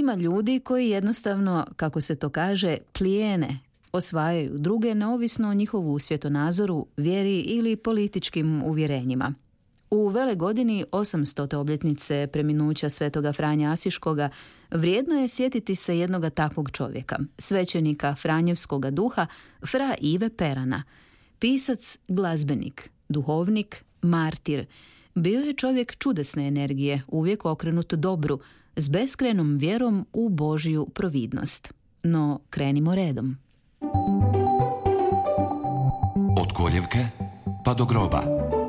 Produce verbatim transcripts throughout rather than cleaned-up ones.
Ima ljudi koji jednostavno, kako se to kaže, plijene, osvajaju druge neovisno o njihovu svjetonazoru, vjeri ili političkim uvjerenjima. U vele godini osamstote obljetnice preminuća svetoga Franje Asiškoga vrijedno je sjetiti se jednoga takvog čovjeka, svećenika Franjevskoga duha, fra Ive Perana. Pisac, glazbenik, duhovnik, martir. Bio je čovjek čudesne energije, uvijek okrenut dobru, s beskrenom vjerom u Božju providnost. No, krenimo redom. Od koljevke pa do groba.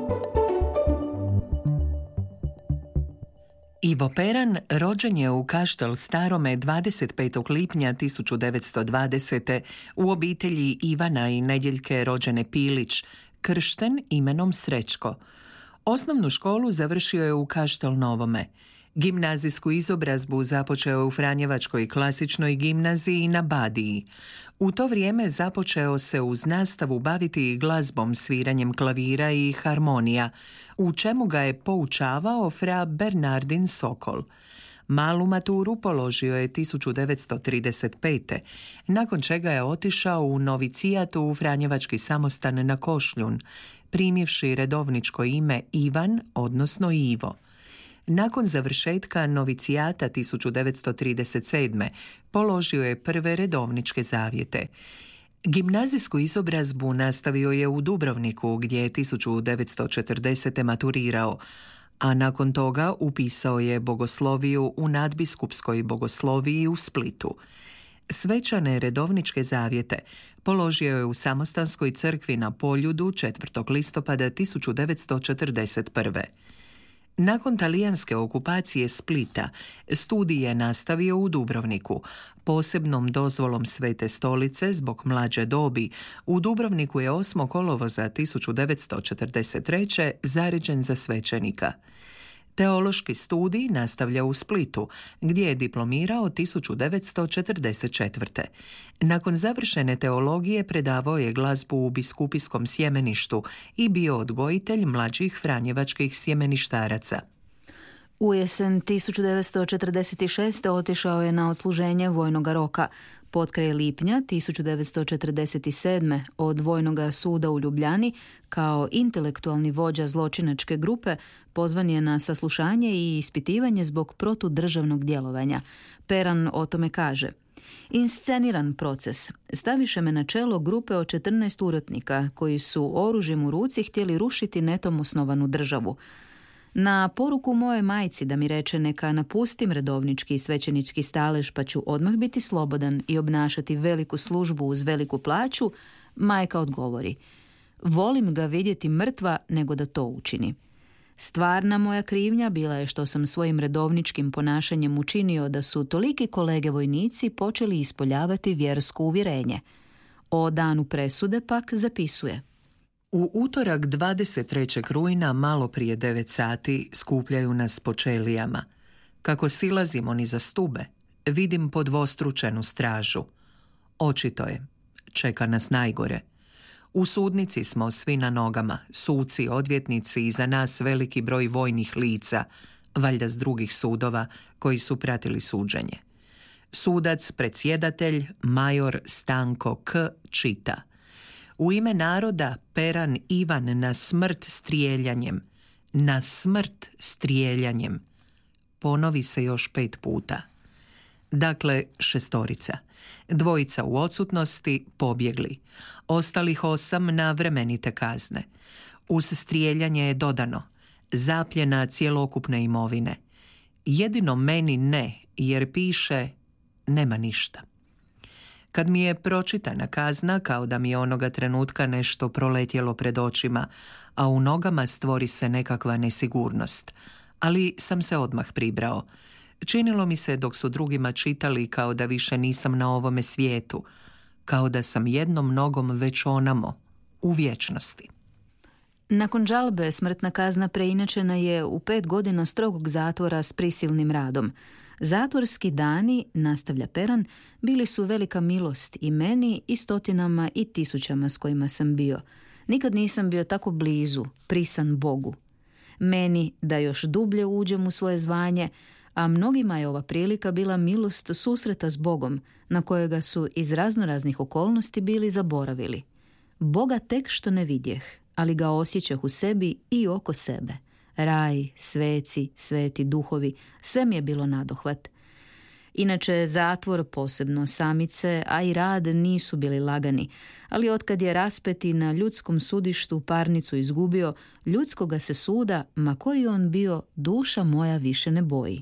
Ivo Peran rođen je u Kaštel Starome dvadeset petog lipnja tisuću devetsto dvadesete. u obitelji Ivana i Nedjeljke rođene Pilić, kršten imenom Srećko. Osnovnu školu završio je u Kaštel Novome. Gimnazijsku izobrazbu započeo u Franjevačkoj klasičnoj gimnaziji na Badiji. U to vrijeme započeo se uz nastavu baviti glazbom, sviranjem klavira i harmonija, u čemu ga je poučavao fra Bernardin Sokol. Malu maturu položio je tisuću devetsto trideset pete. nakon čega je otišao u novicijat u Franjevački samostan na Košljun, primivši redovničko ime Ivan, odnosno Ivo. Nakon završetka novicijata tisuću devetsto trideset sedme. položio je prve redovničke zavjete. Gimnazijsku izobrazbu nastavio je u Dubrovniku, gdje je tisuću devetsto četrdesete. maturirao, a nakon toga upisao je bogosloviju u nadbiskupskoj bogosloviji u Splitu. Svečane redovničke zavjete položio je u Samostanskoj crkvi na Poljudu četvrtog listopada tisuću devetsto četrdeset prve. Nakon talijanske okupacije Splita, studij je nastavio u Dubrovniku. Posebnom dozvolom Svete stolice zbog mlađe dobi, u Dubrovniku je osmog kolovoza tisuću devetsto četrdeset treće. zaređen za svećenika. Teološki studij nastavlja u Splitu, gdje je diplomirao tisuću devetsto četrdeset četvrte. Nakon završene teologije predavao je glazbu u biskupijskom sjemeništu i bio odgojitelj mlađih franjevačkih sjemeništaraca. U jesen tisuću devetsto četrdeset šeste. otišao je na odsluženje vojnoga roka. Potkraj lipnja tisuću devetsto četrdeset sedme. od Vojnoga suda u Ljubljani kao intelektualni vođa zločinačke grupe pozvan je na saslušanje i ispitivanje zbog protudržavnog djelovanja. Peran o tome kaže: Insceniran proces. Staviše me na čelo grupe od četrnaest urotnika koji su oružjem u ruci htjeli rušiti netom osnovanu državu. Na poruku moje majci da mi reče neka napustim redovnički i svećenički stalež pa ću odmah biti slobodan i obnašati veliku službu uz veliku plaću, majka odgovori: volim ga vidjeti mrtva nego da to učini. Stvarna moja krivnja bila je što sam svojim redovničkim ponašanjem učinio da su toliki kolege vojnici počeli ispoljavati vjersko uvjerenje. O danu presude pak zapisuje: U utorak dvadeset trećeg rujna malo prije devet sati skupljaju nas po čelijama. Kako silazimo niza stube, vidim podvostručenu stražu. Očito je, čeka nas najgore. U sudnici smo svi na nogama, suci, odvjetnici i za nas veliki broj vojnih lica, valjda s drugih sudova koji su pratili suđenje. Sudac, predsjedatelj, major Stanko K. čita: U ime naroda Peran Ivan na smrt strijeljanjem, na smrt strijeljanjem. Ponovi se još pet puta. Dakle, šestorica. Dvojica u odsutnosti, pobjegli. Ostalih osam na vremenite kazne. Uz strijeljanje je dodano: zapljena cjelokupne imovine. Jedino meni ne, jer piše nema ništa. Kad mi je pročitana kazna, kao da mi je onoga trenutka nešto proletjelo pred očima, a u nogama stvori se nekakva nesigurnost. Ali sam se odmah pribrao. Činilo mi se dok su drugima čitali kao da više nisam na ovome svijetu, kao da sam jednom nogom već onamo, u vječnosti. Nakon žalbe smrtna kazna preinačena je u pet godina strogog zatvora s prisilnim radom. Zatvorski dani, nastavlja Peran, bili su velika milost i meni i stotinama i tisućama s kojima sam bio. Nikad nisam bio tako blizu, prisan Bogu. Meni da još dublje uđem u svoje zvanje, a mnogima je ova prilika bila milost susreta s Bogom, na kojega su iz raznoraznih okolnosti bili zaboravili. Boga tek što ne vidjeh, ali ga osjećah u sebi i oko sebe. Raj, sveci, sveti duhovi, sve mi je bilo nadohvat. Inače, zatvor, posebno samice, a i rad nisu bili lagani, ali otkad je raspet i na ljudskom sudištu parnicu izgubio, ljudskoga se suda, ma koji on bio, duša moja više ne boji.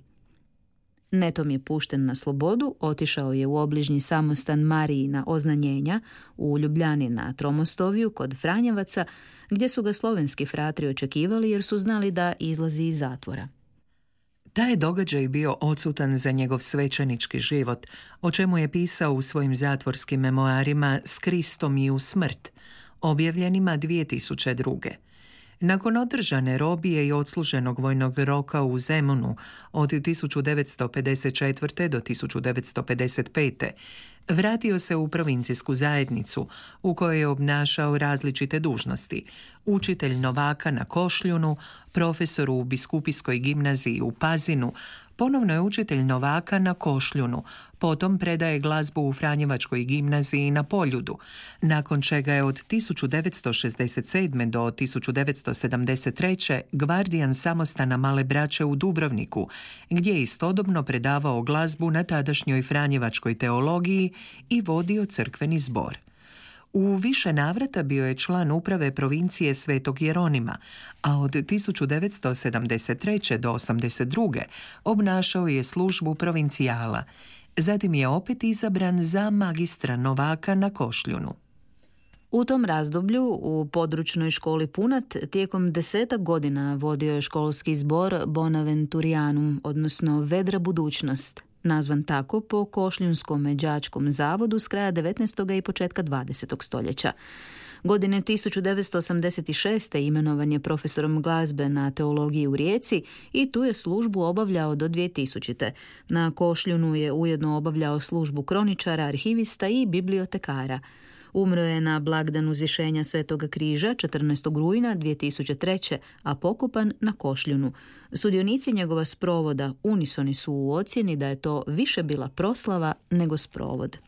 Netom je pušten na slobodu, otišao je u obližnji samostan Marijina oznanjenja u Ljubljani na Tromostoviju kod Franjevaca, gdje su ga slovenski fratri očekivali jer su znali da izlazi iz zatvora. Taj je događaj bio odsutan za njegov svećenički život, o čemu je pisao u svojim zatvorskim memoarima S Kristom i u smrt, objavljenima dvije tisuće druge. Nakon održane robije i odsluženog vojnog roka u Zemunu od tisuću devetsto pedeset četvrte. do tisuću devetsto pedeset pete. vratio se u provincijsku zajednicu u kojoj je obnašao različite dužnosti. Učitelj novaka na Košljunu, profesor u biskupijskoj gimnaziji u Pazinu, ponovno je učitelj novaka na Košljunu, potom predaje glazbu u Franjevačkoj gimnaziji na Poljudu, nakon čega je od tisuću devetsto šezdeset sedme. do tisuću devetsto sedamdeset treće. gvardijan samostana Male braće u Dubrovniku, gdje je istodobno predavao glazbu na tadašnjoj Franjevačkoj teologiji i vodio crkveni zbor. U više navrata bio je član uprave provincije Svetog Jeronima, a od tisuću devetsto sedamdeset treće. do osamdeset druge. obnašao je službu provincijala. Zatim je opet izabran za magistra novaka na Košljunu. U tom razdoblju u područnoj školi Punat tijekom desetak godina vodio je školski zbor Bonaventurianum, odnosno Vedra budućnost, nazvan tako po Košljunskom đačkom zavodu s kraja devetnaestog i početka dvadesetog stoljeća. Godine tisuću devetsto osamdeset šeste. imenovan je profesorom glazbe na teologiji u Rijeci i tu je službu obavljao do dvije tisućite. Na Košljunu je ujedno obavljao službu kroničara, arhivista i bibliotekara. Umro je na blagdan uzvišenja Svetoga križa četrnaestog rujna dvije tisuće treće. a pokopan na Košljunu. Sudionici njegova sprovoda unisoni su u ocjeni da je to više bila proslava nego sprovod.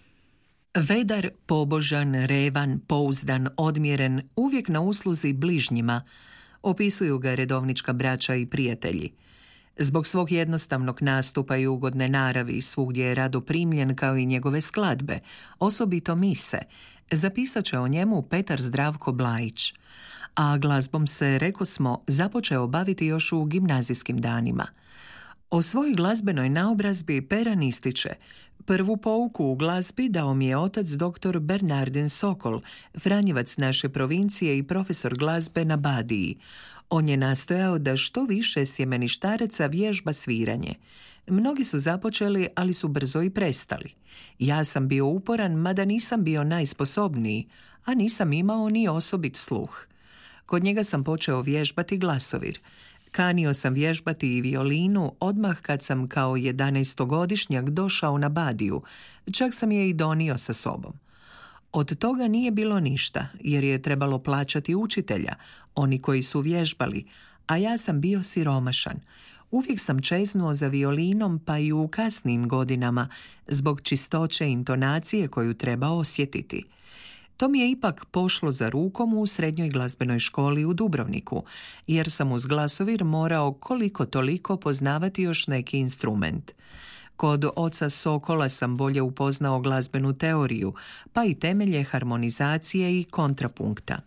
Vedar, pobožan, revan, pouzdan, odmjeren, uvijek na usluzi bližnjima, opisuju ga redovnička braća i prijatelji. Zbog svog jednostavnog nastupa i ugodne naravi svugdje je rado primljen kao i njegove skladbe, osobito mise. Zapisat će o njemu Petar Zdravko Blajić. A glazbom se, rekosmo, započeo baviti još u gimnazijskim danima. O svojoj glazbenoj naobrazbi Peran ističe: prvu pouku u glazbi dao mi je otac doktor Bernardin Sokol, Franjevac naše provincije i profesor glazbe na Badiji. On je nastojao da što više sjemeništaraca vježba sviranje. Mnogi su započeli, ali su brzo i prestali. Ja sam bio uporan, mada nisam bio najsposobniji, a nisam imao ni osobit sluh. Kod njega sam počeo vježbati glasovir. Kanio sam vježbati i violinu odmah kad sam kao jedanaestogodišnjak došao na Badiju, čak sam je i donio sa sobom. Od toga nije bilo ništa, jer je trebalo plaćati učitelja, oni koji su vježbali, a ja sam bio siromašan. Uvijek sam čeznuo za violinom, pa i u kasnim godinama, zbog čistoće intonacije koju treba osjetiti. To mi je ipak pošlo za rukom u srednjoj glazbenoj školi u Dubrovniku, jer sam uz glasovir morao koliko toliko poznavati još neki instrument. Kod oca Sokola sam bolje upoznao glazbenu teoriju, pa i temelje harmonizacije i kontrapunkta.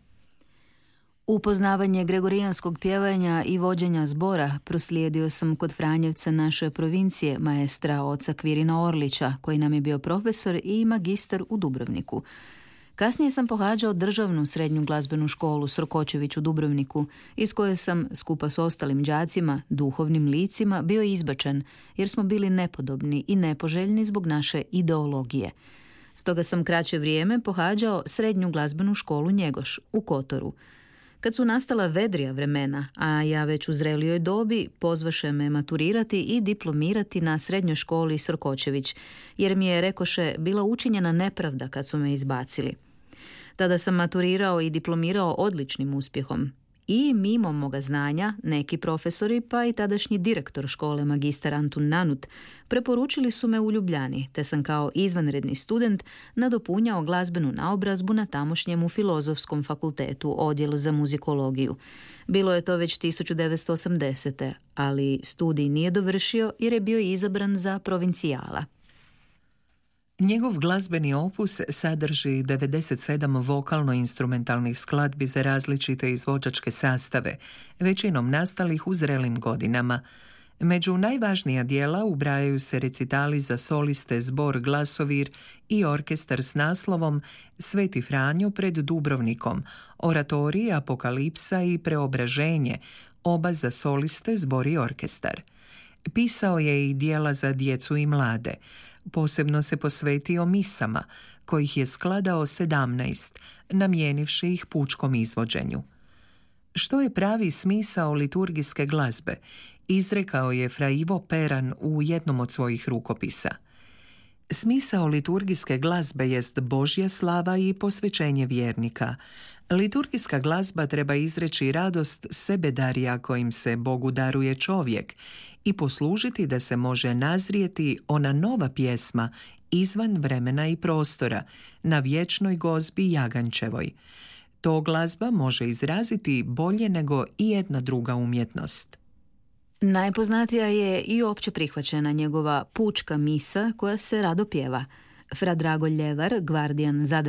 Upoznavanje gregorijanskog pjevanja i vođenja zbora proslijedio sam kod Franjevca naše provincije, maestra oca Kvirina Orlića, koji nam je bio profesor i magistar u Dubrovniku. Kasnije sam pohađao državnu srednju glazbenu školu Srokočević u Dubrovniku, iz koje sam, skupa s ostalim đacima, duhovnim licima, bio izbačen, jer smo bili nepodobni i nepoželjni zbog naše ideologije. Stoga sam kraće vrijeme pohađao srednju glazbenu školu Njegoš u Kotoru. Kad su nastala vedrija vremena, a ja već u zrelijoj dobi, pozvaše me maturirati i diplomirati na srednjoj školi Srokočević, jer mi je, rekoše, bila učinjena nepravda kad su me izbacili. Tada sam maturirao i diplomirao odličnim uspjehom. I mimo moga znanja, neki profesori, pa i tadašnji direktor škole magistar Antun Nanut, preporučili su me u Ljubljani, te sam kao izvanredni student nadopunjao glazbenu naobrazbu na tamošnjemu Filozofskom fakultetu, odjelu za muzikologiju. Bilo je to već tisuću devetsto osamdesete. ali studij nije dovršio jer je bio izabran za provincijala. Njegov glazbeni opus sadrži devedeset sedam vokalno-instrumentalnih skladbi za različite izvođačke sastave, većinom nastalih u zrelim godinama. Među najvažnija dijela ubrajaju se recitali za soliste, zbor Glasovir i orkestar s naslovom Sveti Franjo pred Dubrovnikom, oratorij Apokalipsa i Preobraženje, oba za soliste, zbor i orkestar. Pisao je i dijela za djecu i mlade. Posebno se posvetio misama, kojih je skladao sedamnaest, namijenivši ih pučkom izvođenju. Što je pravi smisao liturgijske glazbe, izrekao je fra Ivo Peran u jednom od svojih rukopisa. Smisao liturgijske glazbe jest Božja slava i posvećenje vjernika. Liturgijska glazba treba izreći radost sebedarja kojim se Bogu daruje čovjek i poslužiti da se može nazrijeti ona nova pjesma izvan vremena i prostora, na vječnoj gozbi Jagančevoj. To glazba može izraziti bolje nego i jedna druga umjetnost. Najpoznatija je i opće prihvaćena njegova pučka misa koja se rado pjeva. Fra Drago Ljevar, gvardijan Zadarske